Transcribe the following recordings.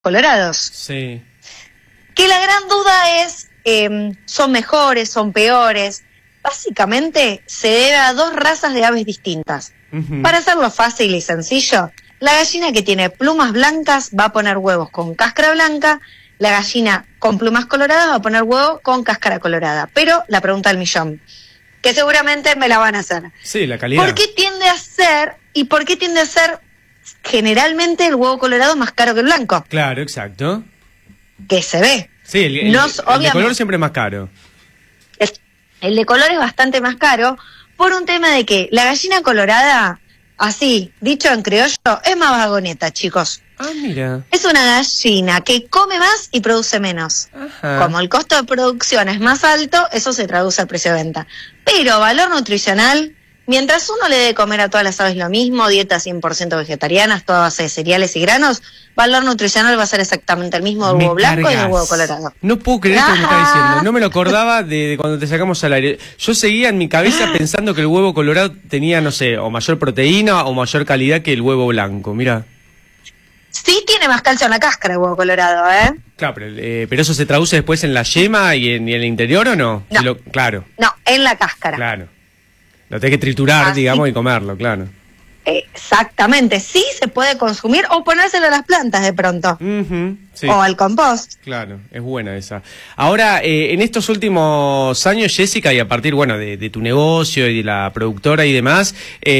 colorados. Sí. Que la gran duda es, ¿son mejores, son peores? Básicamente se debe a dos razas de aves distintas. Para hacerlo fácil y sencillo, la gallina que tiene plumas blancas va a poner huevos con cáscara blanca, la gallina con plumas coloradas va a poner huevos con cáscara colorada. Pero la pregunta del millón, que seguramente me la van a hacer. Sí, la calidad. ¿Por qué tiende a ser, y por qué tiende a ser generalmente el huevo colorado más caro que el blanco? Claro, exacto. Que se ve. Sí, el de color siempre es más caro. El de color es bastante más caro por un tema de que la gallina colorada, así, dicho en criollo, es más vagoneta, chicos. Ah, mira. Es una gallina que come más y produce menos. Ajá. Como el costo de producción es más alto, eso se traduce al precio de venta. Pero valor nutricional, mientras uno le dé de comer a todas las aves lo mismo, dietas 100% vegetarianas, toda base de cereales y granos, valor nutricional va a ser exactamente el mismo del huevo blanco y del huevo colorado. No puedo creer esto que me estás diciendo. No me lo acordaba de cuando te sacamos al aire. Yo seguía en mi cabeza pensando que el huevo colorado tenía, no sé, o mayor proteína o mayor calidad que el huevo blanco. Mira. Sí tiene más calcio en la cáscara el huevo colorado, ¿eh? Claro, pero eso se traduce después en la yema y en el interior, ¿o no? No. Claro. No, en la cáscara. Claro. Lo tenés que triturar, Así, digamos, y comerlo, claro. Exactamente. Sí se puede consumir o ponérselo a las plantas de pronto. Sí. O al compost. Claro, es buena esa. Ahora, en estos últimos años, Jessica, y a partir, bueno, de tu negocio y de la productora y demás,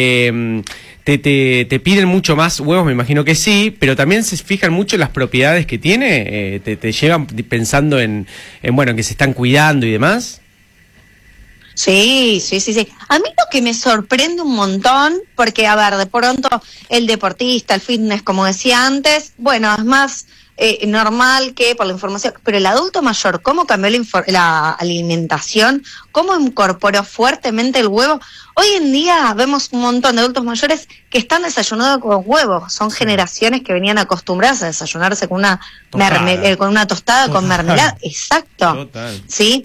te piden mucho más huevos, me imagino que sí, pero también se fijan mucho en las propiedades que tiene, te llevan pensando en que se están cuidando y demás. Sí. A mí lo que me sorprende un montón, porque, a ver, de pronto el deportista, el fitness, como decía antes, bueno, es más normal que por la información, pero el adulto mayor, ¿cómo cambió la alimentación? ¿Cómo incorporó fuertemente el huevo? Hoy en día vemos un montón de adultos mayores que están desayunando con huevos. Son generaciones que venían acostumbradas a desayunarse con una tostada con mermelada. Exacto. Total. ¿Sí?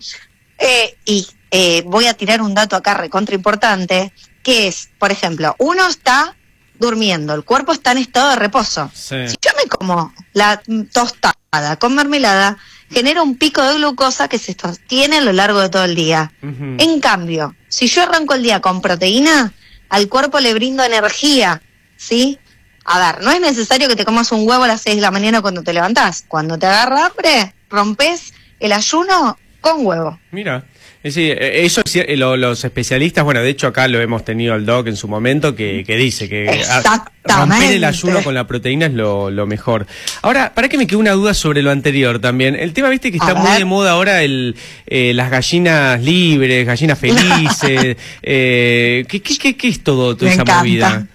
Voy a tirar un dato acá recontra importante, que es, por ejemplo, uno está durmiendo, el cuerpo está en estado de reposo. Sí. Si yo me como la tostada con mermelada, genera un pico de glucosa que se sostiene a lo largo de todo el día. En cambio, si yo arranco el día con proteína, al cuerpo le brindo energía, ¿sí? A ver, no es necesario que te comas un huevo a las 6 de la mañana cuando te levantás. Cuando te agarra hambre, rompes el ayuno con huevo. Mira. Sí, eso los especialistas, bueno, de hecho acá lo hemos tenido al doc en su momento, que dice que romper el ayuno con la proteína es lo mejor. Ahora, para que me quede una duda sobre lo anterior también. El tema, viste, que está muy de moda ahora las gallinas libres, gallinas felices. ¿Qué es todo esa movida?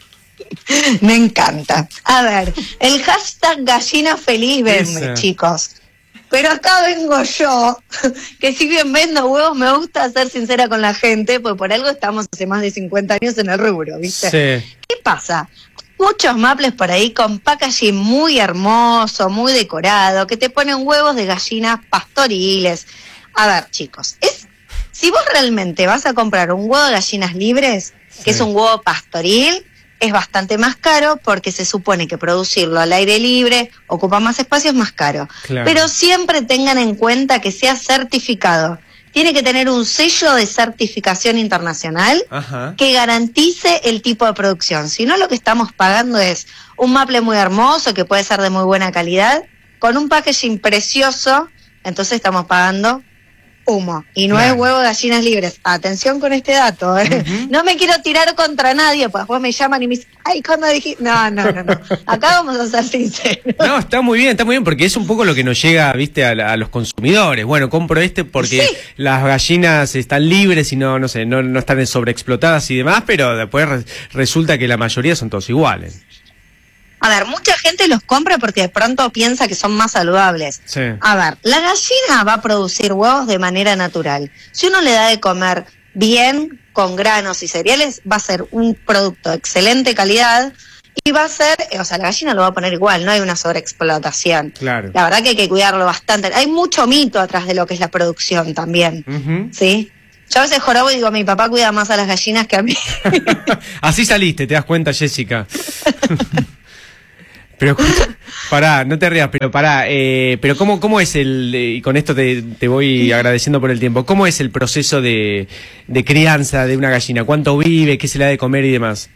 Me encanta. A ver, el hashtag gallina feliz vende, chicos. Pero acá vengo yo, que si bien vendo huevos, me gusta ser sincera con la gente, porque por algo estamos hace más de 50 años en el rubro, ¿viste? Sí. ¿Qué pasa? Muchos maples por ahí con packaging muy hermoso, muy decorado, que te ponen huevos de gallinas pastoriles. A ver, chicos, si vos realmente vas a comprar un huevo de gallinas libres, que es un huevo pastoril, es bastante más caro porque se supone que producirlo al aire libre ocupa más espacio, es más caro. Claro. Pero siempre tengan en cuenta que sea certificado. Tiene que tener un sello de certificación internacional que garantice el tipo de producción. Si no, lo que estamos pagando es un maple muy hermoso, que puede ser de muy buena calidad, con un packaging precioso, entonces estamos pagando humo. Y no es huevo de gallinas libres. Atención con este dato, ¿eh? No me quiero tirar contra nadie, pues después me llaman y me dicen, ay, ¿cuándo dijiste? No. Acá vamos a ser sinceros. No, está muy bien, porque es un poco lo que nos llega, viste, a los consumidores. Bueno, compro porque las gallinas están libres y no están sobreexplotadas y demás, pero después resulta que la mayoría son todos iguales. A ver, mucha gente los compra porque de pronto piensa que son más saludables. Sí. A ver, la gallina va a producir huevos de manera natural. Si uno le da de comer bien, con granos y cereales, va a ser un producto de excelente calidad y va a ser, la gallina lo va a poner igual, no hay una sobreexplotación. Claro. La verdad que hay que cuidarlo bastante. Hay mucho mito atrás de lo que es la producción también, ¿sí? Yo a veces jorobo y digo, mi papá cuida más a las gallinas que a mí. Así saliste, te das cuenta, Jessica. Pero pará, no te rías, pero pará, pero ¿cómo es y con esto te voy agradeciendo por el tiempo, ¿cómo es el proceso de crianza de una gallina? ¿Cuánto vive? ¿Qué se le da de comer y demás?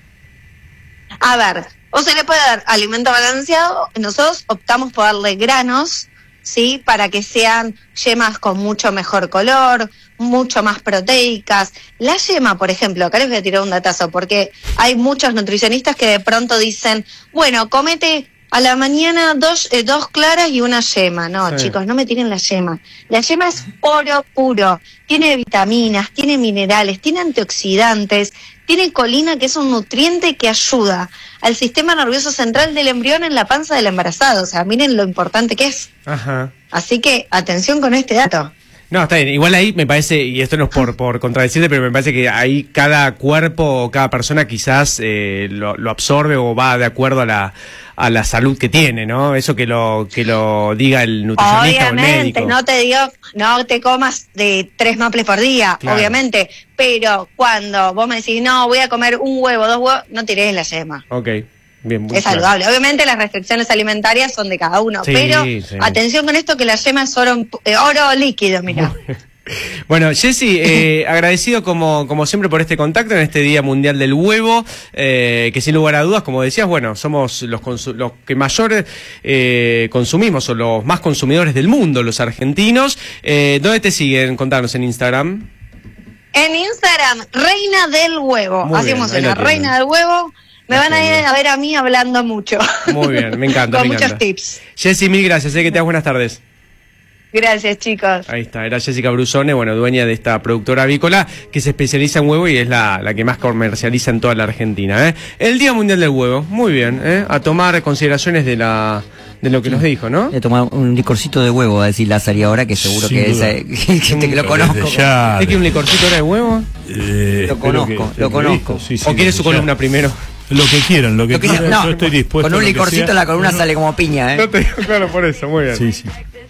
A ver, o se le puede dar alimento balanceado, nosotros optamos por darle granos, ¿sí? Para que sean yemas con mucho mejor color, mucho más proteicas. La yema, por ejemplo, acá les voy a tirar un datazo, porque hay muchos nutricionistas que de pronto dicen, bueno, comete a la mañana dos claras y una yema. No, sí. Chicos, no me tiren la yema. La yema es oro puro, tiene vitaminas, tiene minerales, tiene antioxidantes, tiene colina, que es un nutriente que ayuda al sistema nervioso central del embrión en la panza del embarazado. O sea, miren lo importante que es. Ajá. Así que atención con este dato. No, está bien. Igual ahí me parece, y esto no es por contradecirte, pero me parece que ahí cada cuerpo o cada persona quizás lo absorbe o va de acuerdo a la salud que tiene, ¿no? Eso que lo diga el nutricionista. Obviamente, o el médico. No te digo, no te comas de 3 maples por día, claro. Obviamente, pero cuando vos me decís, no, voy a comer un huevo, 2 huevos, no tires la yema. Ok. Bien, es saludable. Obviamente las restricciones alimentarias son de cada uno, sí, pero sí. Atención con esto que la yema es oro líquido, mira. Bueno, Jessy, agradecido como siempre por este contacto en este Día Mundial del Huevo, que sin lugar a dudas, como decías, bueno, somos los que mayor consumimos o los más consumidores del mundo, los argentinos. ¿Dónde te siguen? Contanos en Instagram. En Instagram, Reina del Huevo. Hacemos una Reina del Huevo. Me van a ir a ver a mí hablando mucho. Muy bien, me encanta. Con muchos tips. Jessy, mil gracias, que tengas buenas tardes. Gracias, chicos. Ahí está, era Jessica Brusone, bueno, dueña de esta productora avícola que se especializa en huevo y es la que más comercializa en toda la Argentina, ¿eh? El Día Mundial del Huevo, muy bien, ¿eh? A tomar consideraciones de lo que nos dijo, ¿no? Voy a tomar un licorcito de huevo, a decir Lázaro ahora, que seguro que lo conozco. ¿Es que un licorcito era de huevo? Lo conozco. Sí, ¿o quieres su columna primero? Lo que quieran, lo que quieran, no, yo estoy dispuesto. Con un licorcito la columna sale como piña, ¿eh? No te digo, claro, por eso, muy bien. Sí.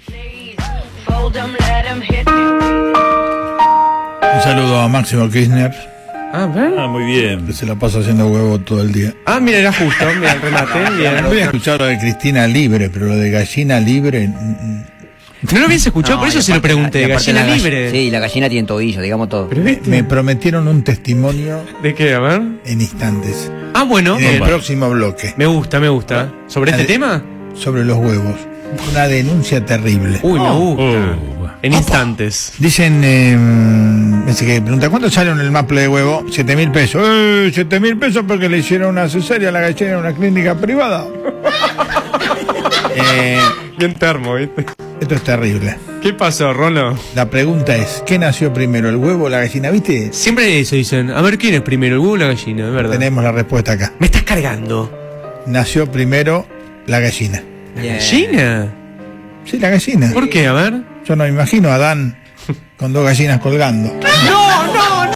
Un saludo a Máximo Kirchner. Muy bien. Que se la pasa haciendo huevo todo el día. Mira, era justo, mira el remate. Bien. Voy a escuchar lo de Cristina Libre, pero lo de gallina libre... No lo habías escuchado, por eso se lo pregunté. Gallina libre. Sí, la gallina tiene tobillo, digamos todo. Me prometieron un testimonio. ¿De qué? A ver. En instantes. Bueno. En el próximo bloque. Me gusta. ¿Sobre este tema? Sobre los huevos. Una denuncia terrible. Uy, me gusta. En instantes. Dicen, que pregunta, ¿cuánto sale el maple de huevo? 7.000 pesos. 7.000 pesos porque le hicieron una cesárea a la gallina en una clínica privada. Bien termo, ¿viste? Esto es terrible. ¿Qué pasó, Rolo? La pregunta es, ¿qué nació primero, el huevo o la gallina? ¿Viste? Siempre eso dicen. A ver, ¿quién es primero, el huevo o la gallina? Es verdad. Tenemos la respuesta acá. Me estás cargando. Nació primero la gallina. ¿La gallina? Sí, la gallina. ¿Por qué? A ver. Yo no me imagino a Adán con 2 gallinas colgando. ¡No!